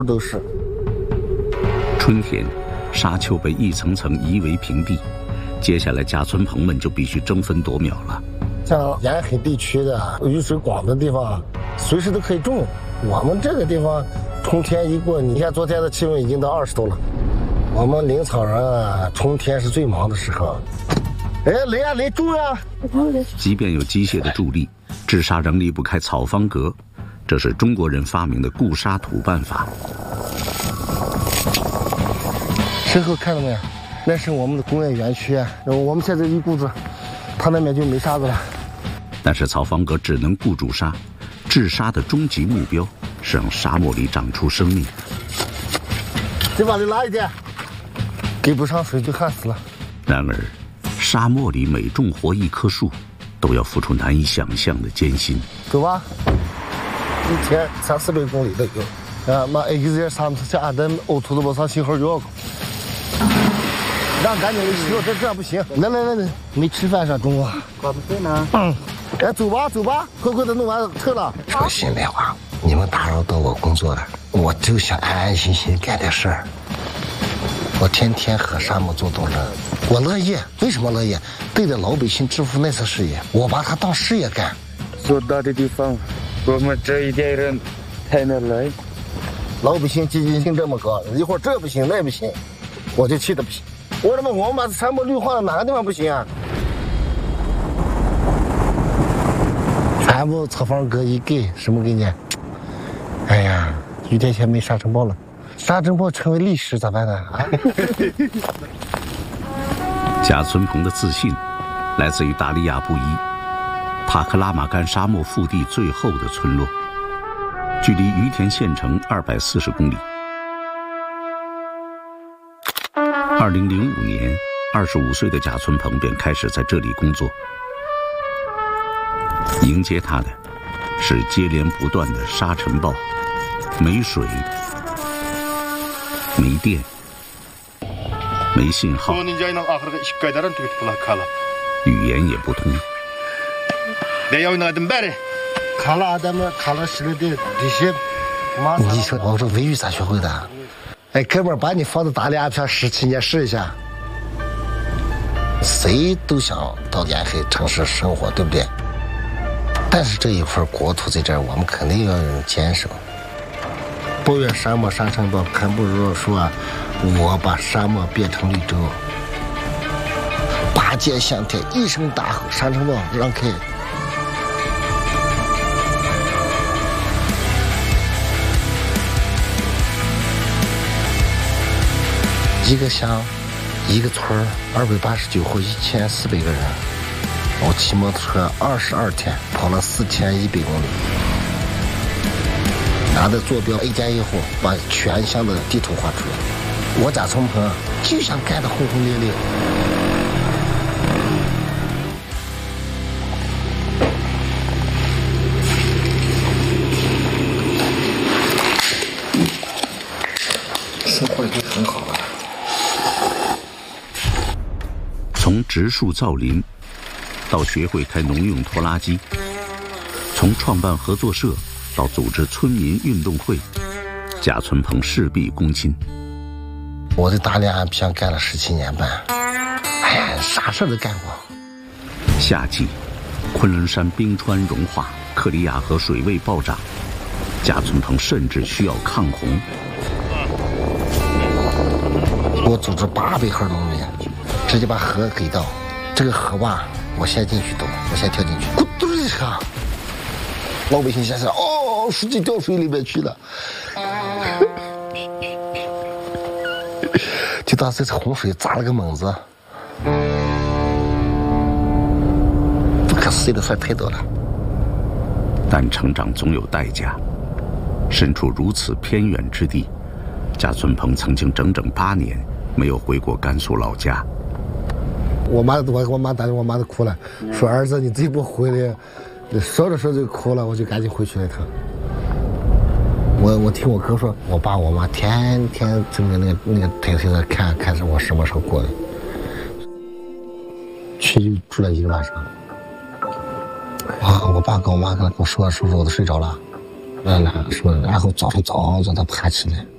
都是。 春天，沙丘被一层层夷为平地，接下来甲村棚们就必须争分夺秒了。 像沿海地区的雨水广的地方，随时都可以种。我们这个地方，春天一过，你看昨天的气温已经到20度了。我们林草人啊，春天是最忙的时候。哎，来啊，来种啊！ 即便有机械的助力，治沙仍离不开草方格，这是中国人发明的固沙土办法。 身后看到没有？那是我们的工业园区啊。我们现在一谷子，它那边就没沙子了。 但是草方格只能固住沙，治沙的终极目标是让沙漠里长出生命。 再往里拉一点，给不上水就旱死了。 然而，沙漠里每种活一棵树，都要付出难以想象的艰辛。 走吧，一天300-400公里都有。啊，妈，一个3次下俺呕吐的我上信号就要。让赶紧的吃，这不行。来，没吃饭上中午。搞不对呢。哎，走吧，快的弄完撤了。 说心里话，你们打扰到我工作了，我就想安安心心干点事儿。我天天和沙漠做斗争，我乐意。为什么乐意？对着老百姓致富那次事业，我把它当事业干。 所到的地方，我们这一点人太难来。 老百姓积极性这么高，一会儿这不行那不行，我就气得不行。我他妈我们把沙漠绿化了，哪个地方不行啊？全部草方格一盖，什么概念？哎呀，雨天前没沙尘暴了，沙尘暴成为历史咋办呢？啊！ 甲村棚的自信来自于达利亚布依，塔克拉玛干沙漠腹地最后的村落，距离于田县城240公里。2005年，25岁的甲村鹏便开始在这里工作。迎接他的是接连不断的沙尘暴，没水、没电、没信号，语言也不通。 卡了咱们卡了10的这些。 你说我说维语咋学会的？哎，哥们儿，把你放在大连片17年试一下。谁都想到沿海城市生活，对不对？但是这一块国土在这儿，我们肯定要坚守。抱怨沙漠沙尘暴，还不如说我把沙漠变成绿洲。拔剑向天，一声大吼，沙尘暴让开。一个乡，一个村，289户，1400个人。我骑摩托车22天，跑了4100公里，拿着坐标一家一户，把全乡的地图画出来。我家村棚就想干得轰轰烈烈。生活已经很好了。 从植树造林，到学会开农用拖拉机，从创办合作社到组织村民运动会，甲村鹏事必躬亲。 我在大连安平干了17年半，哎呀，啥事都干过。 夏季，昆仑山冰川融化，克里亚河水位暴涨，甲村鹏甚至需要抗洪。 我组织800号农民，直接把河给到，这个河吧，我先进去走，我先跳进去，咕嘟一下，老百姓先想，哦，书记掉水里面去了，就当这次洪水砸了个猛子，不可思议的事太多了。 但成长总有代价，身处如此偏远之地，甲村鹏曾经整整8年没有回过甘肃老家。 我妈打电话，我妈都哭了，说儿子你再不回来，说着说着就哭了，我就赶紧回去了一趟。我听我哥说，我爸我妈天天正在那个台头上看着我什么时候过的，去住了1个晚上。我爸跟我妈跟我说我都睡着了，说然后早上他爬起来。